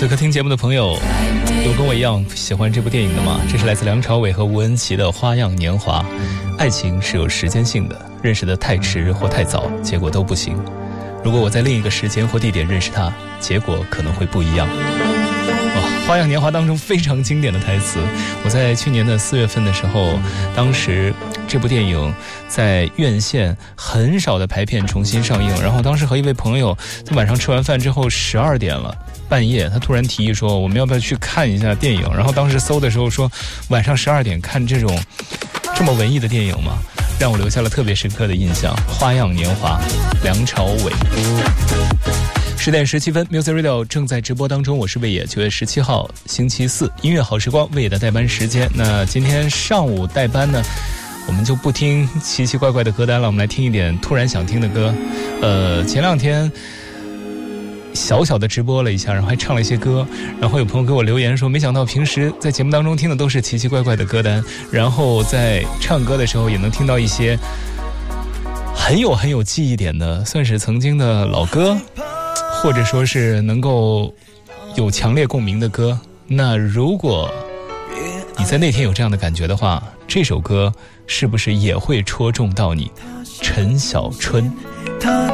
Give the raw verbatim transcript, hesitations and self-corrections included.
此刻听节目的朋友有跟我一样喜欢这部电影的吗？这是来自梁朝伟和吴恩琪的《花样年华》。爱情是有时间性的，认识的太迟或太早，结果都不行。如果我在另一个时间或地点认识他，结果可能会不一样。哇，《花样年华》当中非常经典的台词，我在去年的四月份的时候，当时这部电影在院线很少的排片重新上映，然后当时和一位朋友在晚上吃完饭之后十二点了，半夜他突然提议说我们要不要去看一下电影，然后当时搜的时候说晚上十二点看这种这么文艺的电影吗？让我留下了特别深刻的印象。《花样年华》，梁朝伟。十点十七分 Music Radio 正在直播当中，我是魏野。九月十七号星期四，音乐好时光，魏野的代班时间。那今天上午代班呢，我们就不听奇奇怪怪的歌单了，我们来听一点突然想听的歌。呃，前两天小小的直播了一下，然后还唱了一些歌，然后有朋友给我留言说没想到平时在节目当中听的都是奇奇怪怪的歌单，然后在唱歌的时候也能听到一些很有很有记忆点的，算是曾经的老歌，或者说是能够有强烈共鸣的歌。那如果你在那天有这样的感觉的话，这首歌是不是也会戳中到你？陈小春。